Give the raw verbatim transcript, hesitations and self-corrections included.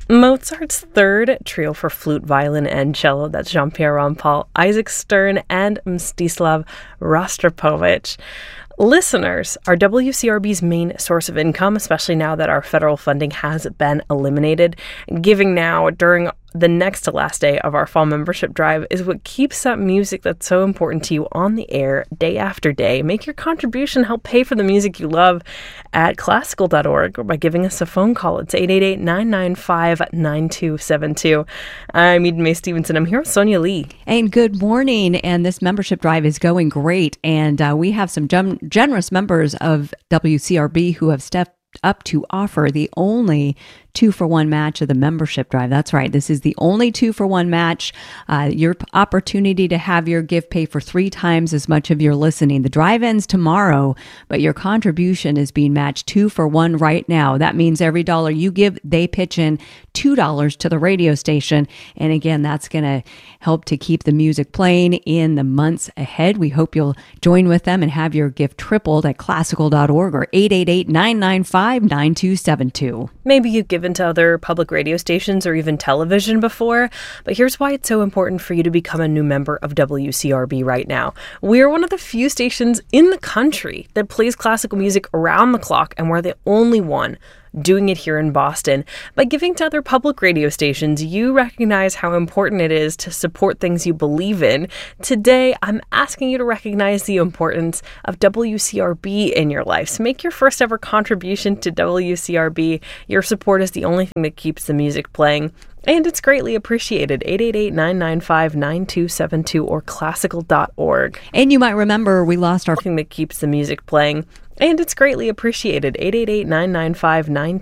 Mozart's third trio for flute, violin, and cello, that's Jean-Pierre Rampal, Isaac Stern, and Mstislav Rostropovich. Listeners are W C R B's main source of income, especially now that our federal funding has been eliminated. Giving now during the next to last day of our fall membership drive is what keeps that music that's so important to you on the air day after day. Make your contribution, help pay for the music you love at classical dot org or by giving us a phone call. It's eight eight eight, nine nine five, nine two seven two. I'm Eden Mae Stevenson. I'm here with Sonia Lee. And good morning. And this membership drive is going great. And uh, we have some gen- generous members of W C R B who have stepped up to offer the only two for one match of the membership drive. That's right. This is the only two for one match. Uh, your opportunity to have your gift pay for three times as much of your listening. The drive ends tomorrow, but your contribution is being matched two for one right now. That means every dollar you give, they pitch in two dollars to the radio station. And again, that's going to help to keep the music playing in the months ahead. We hope you'll join with them and have your gift tripled at classical dot org or eight eight eight, nine nine five, nine two seven two. Maybe you've given to other public radio stations or even television before, but here's why it's so important for you to become a new member of W C R B right now. We are one of the few stations in the country that plays classical music around the clock, and we're the only one doing it here in Boston. By giving to other public radio stations, you recognize how important it is to support things you believe in. Today, I'm asking you to recognize the importance of W C R B in your life. So make your first ever contribution to W C R B. Your support is the only thing that keeps the music playing, and it's greatly appreciated. eight eight eight, nine nine five, nine two seven two or classical dot org. And you might remember we lost our thing that keeps the music playing, and it's greatly appreciated. eight eight eight, nine nine five, nine